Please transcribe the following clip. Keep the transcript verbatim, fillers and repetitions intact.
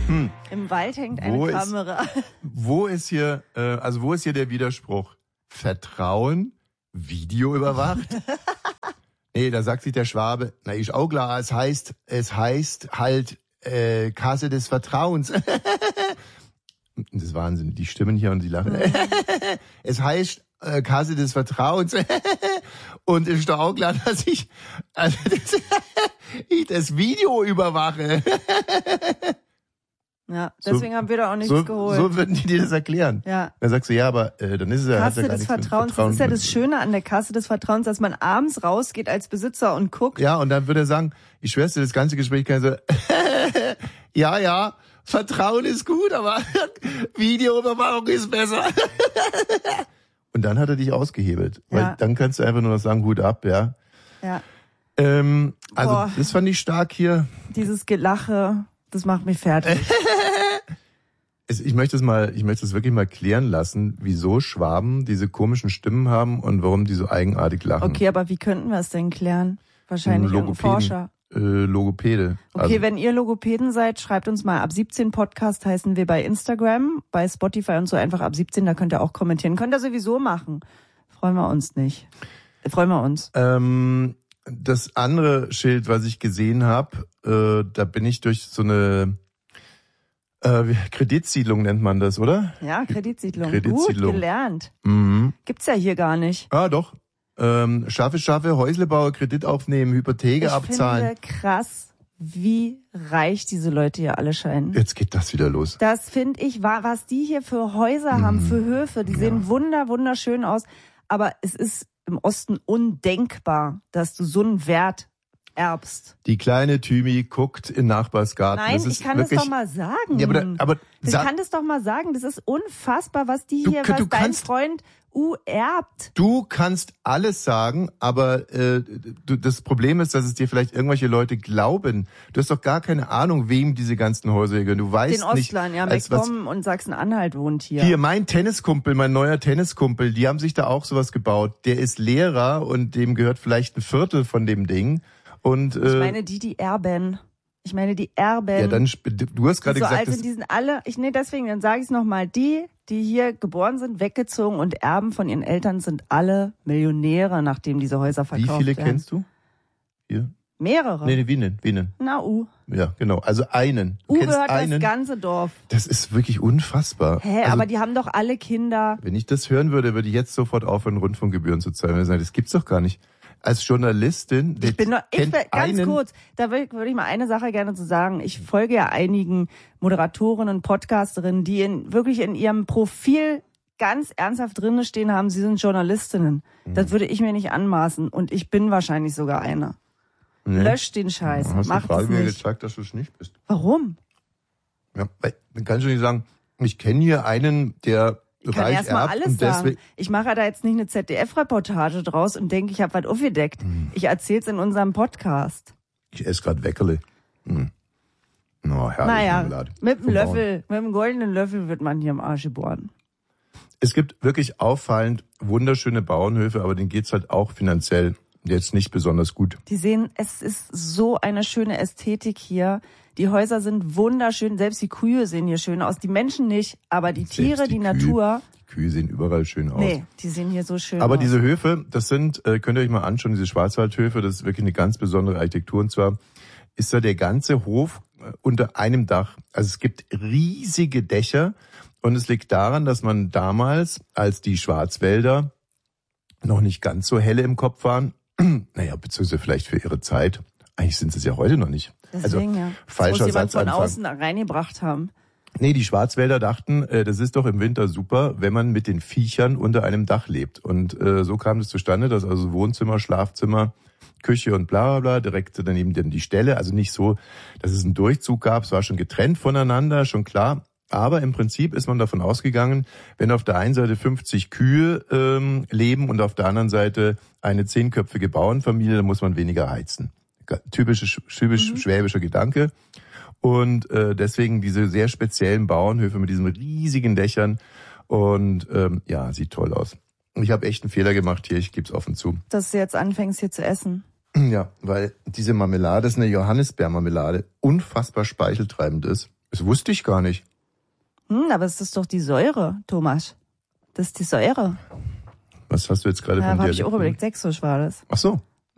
Hm. Im Wald hängt eine Wo Kamera. Ist, wo ist hier, äh, also wo ist hier der Widerspruch? Vertrauen, Video überwacht? Nee, da sagt sich der Schwabe, na ist auch klar, es heißt, es heißt halt äh, Kasse des Vertrauens. Das ist Wahnsinn, die stimmen hier und die lachen. Es heißt äh, Kasse des Vertrauens. Und ist doch auch klar, dass ich, also das, ich das Video überwache. Ja, deswegen so, haben wir da auch nichts so, geholt. So würden die dir das erklären. Ja. Dann sagst du, ja, aber äh, dann ist es ja... Kasse ja gar des nichts Vertrauens, Vertrauen. das ist ja das Schöne an der Kasse des Vertrauens, dass man abends rausgeht als Besitzer und guckt. Ja, und dann würde er sagen, ich schwör's dir, das ganze Gespräch kann so, ja, ja, Vertrauen ist gut, aber Videoüberwachung ist besser. Und dann hat er dich ausgehebelt. Weil Ja. dann kannst du einfach nur noch sagen, Hut ab, ja. Ja. Ähm, also Boah. das fand ich stark hier. Dieses Gelache, das macht mich fertig. Es, ich möchte es mal, ich möchte es wirklich mal klären lassen, wieso Schwaben diese komischen Stimmen haben und warum die so eigenartig lachen. Okay, aber wie könnten wir es denn klären? Wahrscheinlich irgendein Forscher. Äh, Logopäde. Okay, Also, wenn ihr Logopäden seid, schreibt uns mal. Ab siebzehn Podcast heißen wir bei Instagram, bei Spotify und so einfach ab siebzehn, da könnt ihr auch kommentieren. Könnt ihr sowieso machen. Freuen wir uns nicht. Freuen wir uns. Ähm, das andere Schild, was ich gesehen habe, äh, da bin ich durch so eine äh, Kreditsiedlung nennt man das, oder? Ja, Kreditsiedlung. Kreditsiedlung. Gut gelernt. Mhm. Gibt's ja hier gar nicht. Ah, doch. Ähm, schaffe, schaffe, Häuslebauer, Kredit aufnehmen, Hypotheke Ich abzahlen. finde krass, wie reich diese Leute hier alle scheinen. Jetzt geht das wieder los. Das finde ich, was die hier für Häuser haben, für Höfe, die sehen wunder, wunderschön aus. Aber es ist im Osten undenkbar, dass du so einen Wert erbst. Die kleine Thymi guckt in Nachbarsgarten. Nein, das ist ich kann wirklich, das doch mal sagen. Ja, aber, aber ich sag, kann das doch mal sagen. Das ist unfassbar, was die Du- hier, du was dein kannst- Freund U erbt. du kannst alles sagen, aber äh, du, das Problem ist, dass es dir vielleicht irgendwelche Leute glauben. Du hast doch gar keine Ahnung, wem diese ganzen Häuser hier gehören. Du weißt Den nicht, Ostlern, ja, als was, MacPom und Sachsen-Anhalt wohnt hier. Hier, mein Tenniskumpel, mein neuer Tenniskumpel, die haben sich da auch sowas gebaut. Der ist Lehrer und dem gehört vielleicht ein Viertel von dem Ding. Und, äh, Ich meine, die, die erben. Ich meine, die erben. ja, dann, du hast gerade die so gesagt, alt dass, sind, die sind alle, ich nee, deswegen, dann sage ich es nochmal, die, die hier geboren sind, weggezogen und Erben von ihren Eltern sind alle Millionäre, nachdem diese Häuser wie verkauft viele werden. kennst du? Hier? Mehrere. Nee, nee, wie denn? Wie denn? Na, U. Ja, genau. Also einen. Du U kennst gehört einen. das ganze Dorf. Das ist wirklich unfassbar. Hä, also, aber die haben doch alle Kinder. wenn ich das hören würde, würde ich jetzt sofort aufhören, Rundfunkgebühren zu zahlen. Ich sagen, das gibt's doch gar nicht. Als Journalistin, Ich bin noch, ich kennt will, ganz einen, kurz, da würde würd ich mal eine Sache gerne zu sagen. Ich folge ja einigen Moderatorinnen und Podcasterinnen, die in, wirklich in ihrem Profil ganz ernsthaft drinne stehen haben, sie sind Journalistinnen. Mhm. Das würde ich mir nicht anmaßen und ich bin wahrscheinlich sogar eine. Nee. Löscht den Scheiß, Hast macht du Frage es mir nicht. gezeigt, dass du es nicht bist. Warum? Ja, weil, dann kannst du nicht sagen, ich kenne hier einen, der Ich kann reich erstmal erbt alles und sagen. deswegen, Ich mache da jetzt nicht eine Z D F-Reportage draus und denke, ich habe was aufgedeckt. Hm. Ich erzähl's in unserem Podcast. ich esse gerade Weckerle. Hm. Oh, herrlich, Naja, Marmelade. mit dem Vom Bauern. Löffel, mit dem goldenen Löffel wird man hier im Arsch geboren. Es gibt wirklich auffallend wunderschöne Bauernhöfe, aber denen geht's halt auch finanziell jetzt nicht besonders gut. Die sehen, es ist so eine schöne Ästhetik hier. Die Häuser sind wunderschön, selbst die Kühe sehen hier schön aus. Die Menschen nicht, aber die Selbst Tiere, die, Kühe, Natur, Die Kühe sehen überall schön aus. nee, die sehen hier so schön Aber aus. diese Höfe, das sind, äh, könnt ihr euch mal anschauen, diese Schwarzwaldhöfe, das ist wirklich eine ganz besondere Architektur. Und zwar ist da der ganze Hof äh, unter einem Dach. Also es gibt riesige Dächer und es liegt daran, dass man damals, als die Schwarzwälder noch nicht ganz so helle im Kopf waren, naja, beziehungsweise vielleicht für ihre Zeit, eigentlich sind sie es ja heute noch nicht. Deswegen, also ja. falscher Das muss jemand von Satzanfang. außen reingebracht haben. Nee, die Schwarzwälder dachten, äh, das ist doch im Winter super, wenn man mit den Viechern unter einem Dach lebt. Und äh, so kam es zustande, dass also Wohnzimmer, Schlafzimmer, Küche und bla bla bla, direkt daneben dann die Ställe. Also nicht so, dass es einen Durchzug gab, es war schon getrennt voneinander, schon klar. Aber im Prinzip ist man davon ausgegangen, wenn auf der einen Seite fünfzig Kühe ähm, leben und auf der anderen Seite eine zehnköpfige Bauernfamilie, dann muss man weniger heizen. Typisch, typisch mhm. schwäbischer Gedanke. Und äh, deswegen diese sehr speziellen Bauernhöfe mit diesen riesigen Dächern. Und ähm, ja, sieht toll aus. Ich habe echt einen Fehler gemacht hier, ich gebe es offen zu. Dass du jetzt anfängst hier zu essen. Ja, weil diese Marmelade ist eine Johannisbeermarmelade, unfassbar speicheltreibend ist. Das wusste ich gar nicht. Hm, aber es ist doch die Säure, Thomas. Das ist die Säure. Was hast du jetzt gerade Ja, von habe dir? ich auch überlegt. Sächsisch war das. Ach so.